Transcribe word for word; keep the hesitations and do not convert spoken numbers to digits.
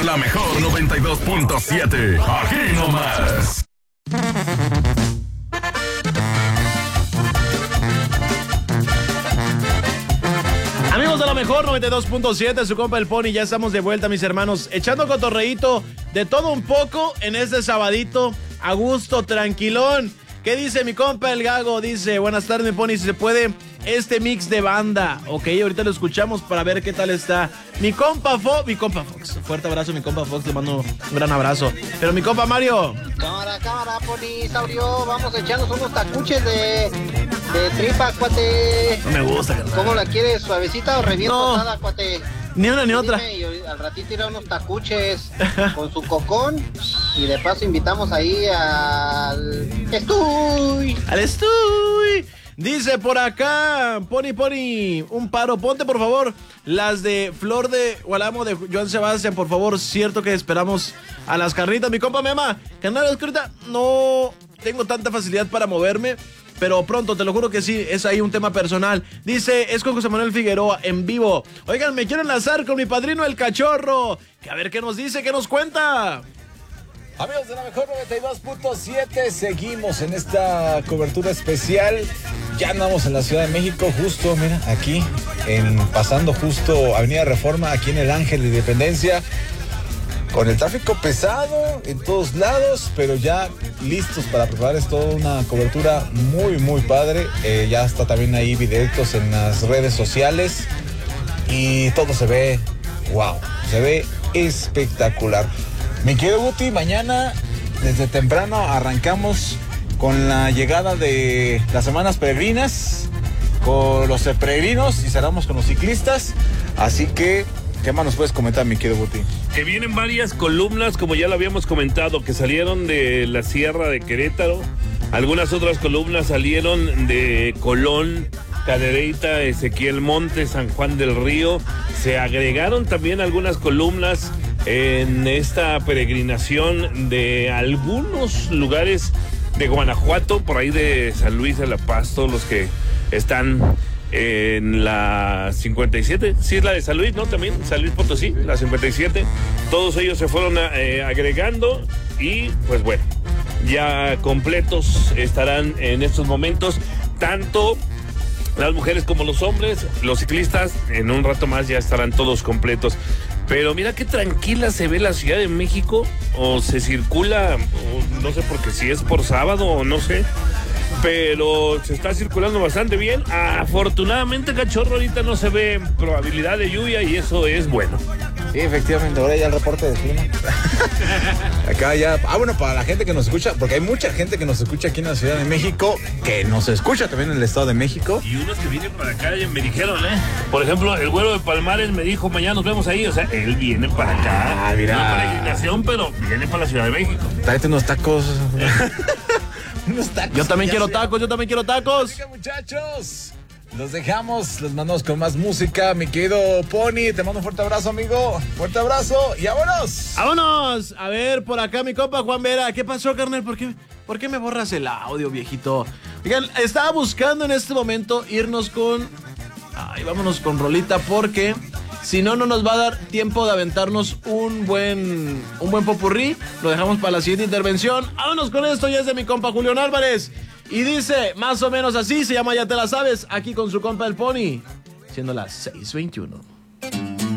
por la mejor noventa y dos punto siete. Aquí nomás. Amigos de la mejor noventa y dos punto siete, su compa el Pony, ya estamos de vuelta, mis hermanos, echando cotorreíto de todo un poco en este sabadito, a gusto, tranquilón. ¿Qué dice mi compa el Gago? Dice, buenas tardes, mi Pony, si se puede, este mix de banda. Ok, ahorita lo escuchamos para ver qué tal está. Mi compa Fox, mi compa Fox, fuerte abrazo, mi compa Fox, le mando un gran abrazo. Pero mi compa Mario. Cámara, cámara, Pony, Saurio, vamos a echarnos unos tacuches de, de tripa, cuate. No me gusta, carnal. ¿Cómo la quieres, suavecita o reviento No. tostada, cuate? Ni una ni Dime, otra. y al ratito irá unos tacuches con su cocón y de paso invitamos ahí al Estuy. ¡Al Estuy! Dice por acá, Pony Pony, un paro, ponte por favor las de Flor de Gualamo de Joan Sebastián, por favor, cierto que esperamos a las carnitas, mi compa Mema, canal escrita, no tengo tanta facilidad para moverme, pero pronto, te lo juro que sí, es ahí un tema personal. Dice, es con José Manuel Figueroa en vivo. Oigan, me quiero enlazar con mi padrino el Cachorro, que a ver qué nos dice, qué nos cuenta. Amigos de la mejor noventa y dos punto siete, seguimos en esta cobertura especial. Ya andamos en la Ciudad de México, justo, mira, aquí, en pasando justo Avenida Reforma, aquí en el Ángel de Independencia, con el tráfico pesado en todos lados, pero ya listos para preparar es toda una cobertura muy, muy padre. Eh, ya está también ahí videitos en las redes sociales y todo se ve, wow, se ve espectacular. Mi querido Guti, mañana desde temprano arrancamos con la llegada de las semanas peregrinas, con los peregrinos y cerramos con los ciclistas. Así que, ¿qué más nos puedes comentar, mi querido Guti? Que vienen varias columnas, como ya lo habíamos comentado, que salieron de la Sierra de Querétaro. Algunas otras columnas salieron de Colón, Cadereyta, Ezequiel Monte, San Juan del Río. Se agregaron también algunas columnas en esta peregrinación de algunos lugares de Guanajuato, por ahí de San Luis de la Paz, todos los que están en la cincuenta y siete, sí es la de San Luis, ¿no? También San Luis Potosí, la cincuenta y siete, todos ellos se fueron eh, agregando y pues bueno, ya completos estarán en estos momentos, tanto las mujeres como los hombres, los ciclistas, en un rato más ya estarán todos completos. Pero mira qué tranquila se ve la Ciudad de México, o se circula, o no sé porque si es por sábado o no sé, pero se está circulando bastante bien. Afortunadamente, Cachorro, ahorita no se ve probabilidad de lluvia y eso es bueno. Sí, efectivamente, ahora ya el reporte de clima. Acá ya, ah bueno, para la gente que nos escucha, porque hay mucha gente que nos escucha aquí en la Ciudad de México, que nos escucha también en el Estado de México. Y unos que vienen para acá me dijeron, ¿eh? Por ejemplo, el güero de Palmares me dijo, mañana nos vemos ahí, o sea, él viene para acá. Ah, mira. Una peregrinación, pero viene para la Ciudad de México. Tráete unos tacos. Unos tacos. Yo también Ya quiero sé. tacos, yo también quiero tacos. Oiga, muchachos, los dejamos, los mandamos con más música. Mi querido Pony, te mando un fuerte abrazo, amigo. Fuerte abrazo y vámonos. ¡Vámonos! A ver, por acá mi compa Juan Vera. ¿Qué pasó, carnal? ¿Por qué, ¿Por qué me borras el audio, viejito? Oigan, estaba buscando en este momento irnos con... Ay, vámonos con rolita porque... Si no, no nos va a dar tiempo de aventarnos un buen un buen popurrí. Lo dejamos para la siguiente intervención. Vámonos con esto, ya es de mi compa Julián Álvarez. Y dice, más o menos así, se llama Ya Te La Sabes, aquí con su compa el Pony, siendo las seis veintiuno.